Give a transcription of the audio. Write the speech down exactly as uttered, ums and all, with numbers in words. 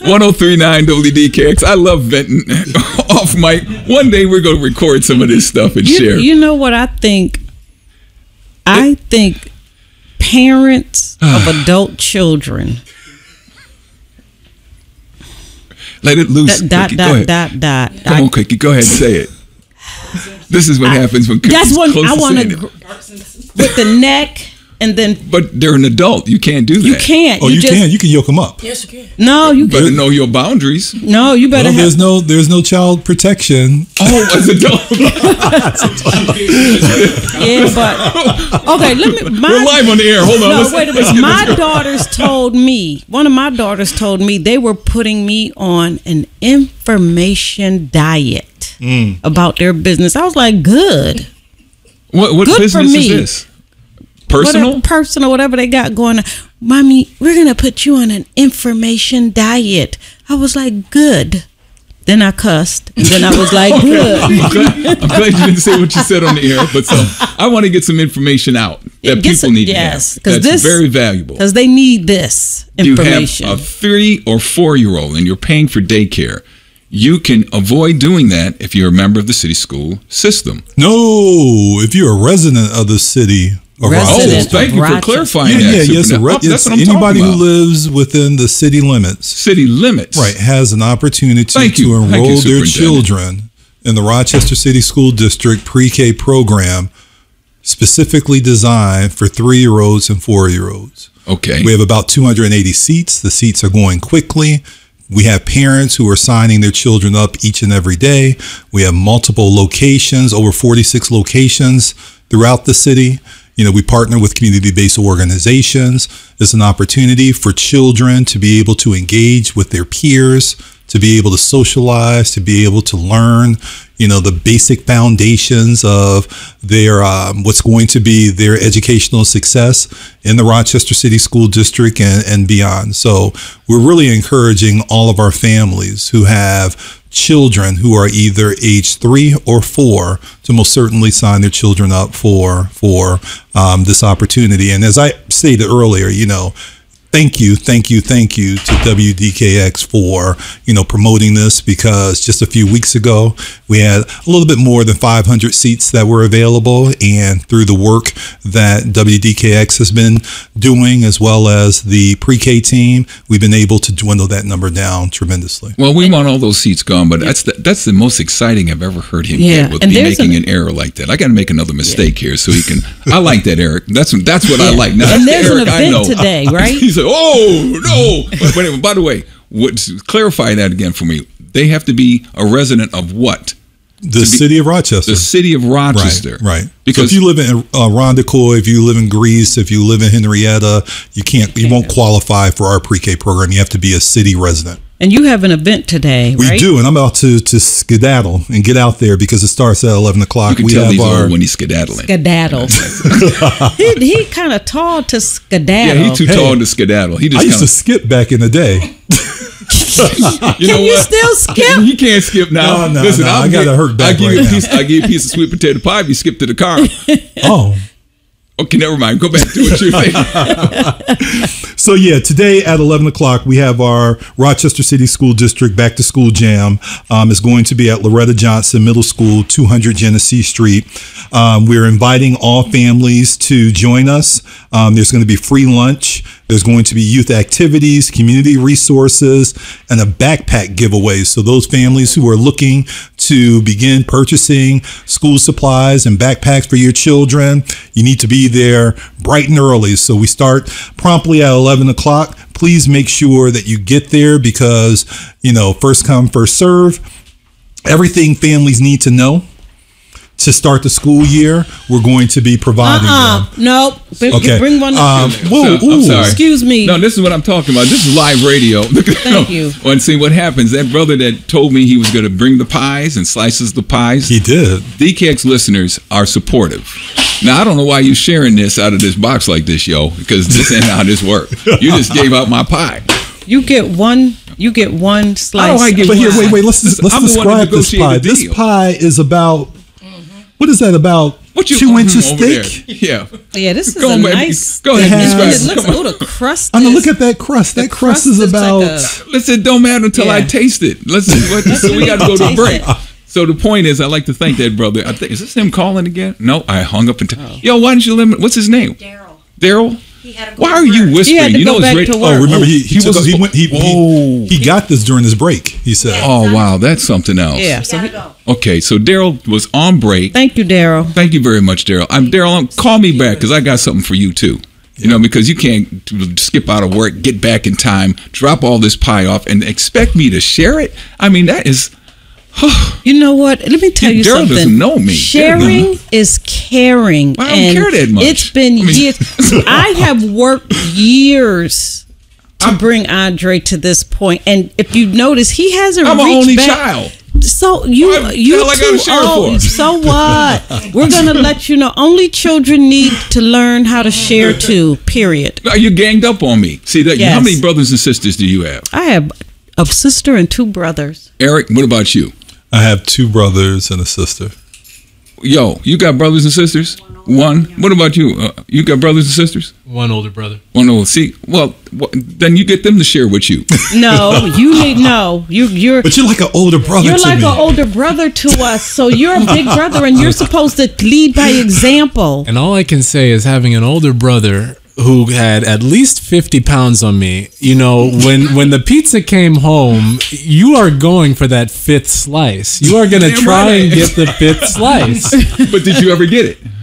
one oh three point nine W D K X. I love venting off mic. One day we're going to record some of this stuff and you, share. You know what I think? I think parents of adult children. Let it loose. Dot, Quickie. dot, Go ahead. dot, dot, Come dot. on, Quickie. Go ahead and say it. This is what I, happens when Quickie's that's when close I to want saying to it. with the neck and then. But they're an adult. You can't do that. You can't. Oh, you, you just, can. You can yoke them up. Yes, you can. No, you better can. know your boundaries. No, you better. Well, have, there's no there's no child protection. Oh, as adult. Yeah, but okay. Let me. My, We're live on the air. Hold on. No, let's, wait a minute. My daughters told me. One of my daughters told me they were putting me on an information diet mm. about their business. I was like, good. What, what Good business for me. is this? Personal? Whatever, personal, whatever they got going on. Mommy, we're going to put you on an information diet. I was like, good. Then I cussed. And then I was like, good. I'm, glad, I'm glad you didn't say what you said on the air. But so I want to get some information out that Get people some- need yes, to have. That's this, very valuable. Because they need this information. You have a three or four-year-old and you're paying for daycare. You can avoid doing that if you're a member of the city school system. No, if you're a resident of the city of Resident Rochester. Oh, thank of you for Rochester. clarifying Yeah, that. yeah, yes. Superintendent. A re- Oh, that's it's what I'm anybody talking who about. lives within the city limits, City limits. right, has an opportunity Thank to you. Thank you, enroll their Superintendent. children in the Rochester City School District pre-K program specifically designed for three-year-olds and four-year-olds. Okay. We have about two hundred eighty seats. The seats are going quickly. We have parents who are signing their children up each and every day. We have multiple locations, over forty-six locations throughout the city. You know, we partner with community-based organizations. It's an opportunity for children to be able to engage with their peers, to be able to socialize, to be able to learn, you know, the basic foundations of their um, what's going to be their educational success in the Rochester City School District and, and beyond. So we're really encouraging all of our families who have children who are either age three or four to most certainly sign their children up for for um, this opportunity. And as I stated earlier, you know, Thank you, thank you, thank you to W D K X for, you know, promoting this, because just a few weeks ago, we had a little bit more than five hundred seats that were available. And through the work that W D K X has been doing, as well as the pre-K team, we've been able to dwindle that number down tremendously. Well, we want all those seats gone, but that's the, that's the most exciting I've ever heard him Yeah, get with and me there's making an- an error like that. I got to make another mistake here so he can. I like that, Eric. That's that's what I Yeah. like. Now, And that's there's the an Eric I event know. today, right? He said, "Oh no!" But, but by the way, what, clarify that again for me. They have to be a resident of what? The be- city of Rochester. The city of Rochester. Right, right. Because so if you live in uh, Rondequoit, if you live in Greece, if you live in Henrietta, you can't, you won't qualify for our pre-K program. You have to be a city resident. And you have an event today, We right? do, and I'm about to to skedaddle and get out there because it starts at eleven o'clock. you can we tell have he's our old when he's skedaddling. Skedaddle. he he kind of tall to Yeah, skedaddle. he's too Hey, tall to skedaddle. He I just used to kind skip back in the day. you know Can you what? still skip? He can't skip now. No, no, Listen, no, I'll I got give- a hurt back I'll give right you a now. piece. I'll give you a piece of sweet potato pie if you skip to the car. Oh. Okay, never mind. Go back to what you're saying. So yeah, today at eleven o'clock, we have our Rochester City School District Back to School Jam. Um, it's going to be at Loretta Johnson Middle School, two hundred Genesee Street. Um, we're inviting all families to join us. Um, there's going to be free lunch. There's going to be youth activities, community resources, and a backpack giveaway. So those families who are looking to begin purchasing school supplies and backpacks for your children, you need to be there bright and early. So we start promptly at eleven o'clock. Please make sure that you get there because, you know, first come, first serve. Everything families need to know to start the school year, we're going to be providing Uh-uh. them. Nope. Bring, Okay. bring one. Um, whoa, So, I'm ooh. sorry. Excuse me. No, this is what I'm talking about. This is live radio. Thank you. And see what happens. That brother that told me he was going to bring the pies and slices the pies. He did. D K X listeners are supportive. Now, I don't know why you sharing this out of this box like this, yo, because this ain't how this works. You just gave out my pie. You get one. You get one slice. Oh, I get But here, one. wait, wait. Let's let's I'm the one that describe this negotiated pie. the This deal. pie is about. What is that about? What you Two mm, inches over there? thick? Yeah. Yeah, this is Go a on, baby. nice. Go ahead. It describe has- And it it. looks, oh, the crust. I mean, is- look at that crust. That the crust, crust is is like about. a- Listen, it don't matter until I Yeah. taste it. Listen, what, so we got to go to a Taste break. it. So the point is, I like to thank that brother. I think is this him calling again? No, I hung up and. T- Oh. Yo, why didn't you limit? What's his name? Daryl. Daryl. He had to go Why to are you work. whispering? He had to you know go it's back ra- to Oh, work. remember he he, He took was- a, he went he, Oh. he he got this during his break. He said, Oh wow, that's something else. Yeah. So Gotta he, go. Okay, so Daryl was on break. thank you, Daryl. Thank you very much, Daryl. I'm Daryl. um, Call me back because I got something for you too. You know, because you can't skip out of work, get back in time, drop all this pie off, and expect me to share it. I mean, that is. You know what? Let me tell you Daryl something. doesn't know me. Sharing is caring. I don't and care that much. It's been I mean- years. I have worked years to bring Andre to this point, and if you notice, he hasn't I'm an reached only back. child. So you What the you hell I gotta too share old. for? So what? We're gonna let you know. Only children need to learn how to share too. Period. No, you ganged up on me. See that? Yes. How many brothers and sisters do you have? I have a sister and two brothers. Eric, what about you? I have two brothers and a sister. Yo, you got brothers and sisters? One. What about you? Uh, you got brothers and sisters? One older brother. Well, no. See, well, wh- then you get them to share with you. No, you need no. You you're But you're like an older brother You're to like me. an older brother to us, so you're a big brother, and you're supposed to lead by example. And all I can say is having an older brother who had at least fifty pounds on me, you know, when when the pizza came home, you are going for that fifth slice. You are going to Damn try right. and get the fifth slice. But did you ever get it?